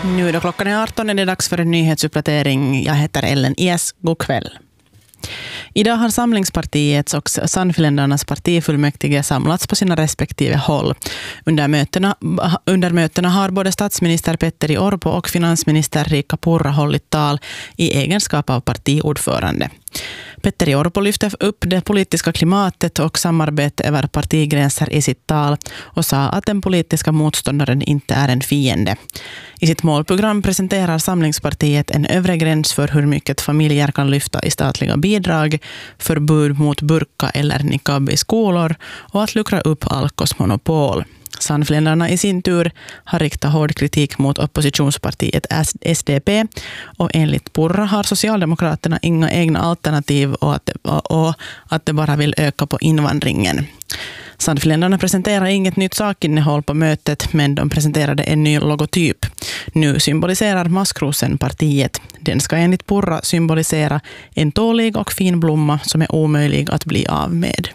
Nu då klockan är 18 är det dags för en nyhetsuppdatering. Jag heter Ellen Ies. God kväll. Idag har Samlingspartiets och Sannfinländarnas partifullmäktige samlats på sina respektive håll. Under mötena har både statsminister Petteri Orpo och finansminister Riikka Purra hållit tal i egenskap av partiordförande. Petteri Orpo lyfte upp det politiska klimatet och samarbete över partigränser i sitt tal och sa att den politiska motståndaren inte är en fiende. I sitt målprogram presenterar Samlingspartiet en övre gräns för hur mycket familjer kan lyfta i statliga bidrag, förbud mot burka eller niqab i skolor och att luckra upp Alkos monopol. Sannfinländarna i sin tur har riktat hård kritik mot oppositionspartiet SDP och enligt Purra har Socialdemokraterna inga egna alternativ och att de bara vill öka på invandringen. Sannfinländarna presenterar inget nytt sakinnehåll på mötet, men de presenterade en ny logotyp. Nu symboliserar maskrosen partiet. Den ska enligt Purra symbolisera en tålig och fin blomma som är omöjlig att bli av med.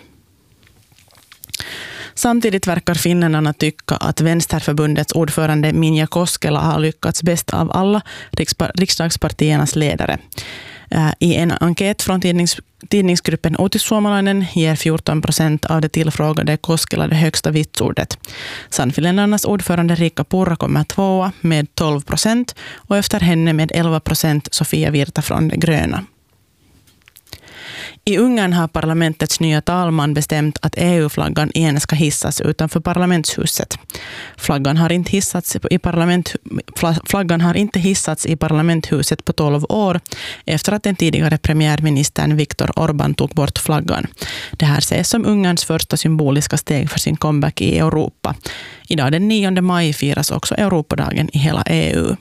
Samtidigt verkar finländarna tycka att Vänsterförbundets ordförande Minja Koskela har lyckats bäst av alla riksdagspartiernas ledare. I en enkät från tidningsgruppen Uutissuomalainen ger 14% av de tillfrågade Koskela det högsta vitsordet. Sannfinländarnas ordförande Riikka Purra kommer tvåa med 12% och efter henne med 11% Sofia Virta från de gröna. I Ungern har parlamentets nya talman bestämt att EU-flaggan igen ska hissas utanför parlamentshuset. Flaggan har inte hissats i parlamenthuset på 12 år efter att den tidigare premiärministern Viktor Orbán tog bort flaggan. Det här ses som Ungerns första symboliska steg för sin comeback i Europa. Idag den 9 maj firas också Europadagen i hela EU.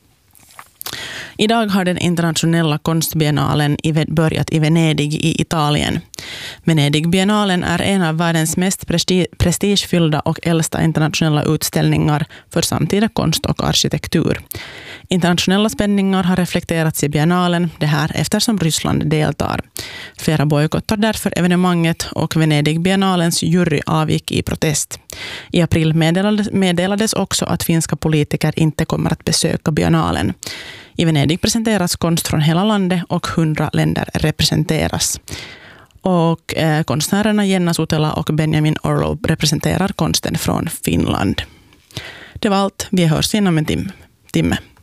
Idag har den internationella konstbiennalen börjat i Venedig i Italien. Venedigbiennalen är en av världens mest prestigefyllda och äldsta internationella utställningar för samtida konst och arkitektur. Internationella spänningar har reflekterats i biennalen, det här eftersom Ryssland deltar. Flera bojkottar därför evenemanget och Venedigbiennalens jury avgick i protest. I april meddelades också att finska politiker inte kommer att besöka biennalen. I Venedig presenteras konst från hela landet och 100 länder representeras. Och konstnärerna Jenna Sutela och Benjamin Orlow representerar konsten från Finland. Det var allt. Vi hörs inom en timme.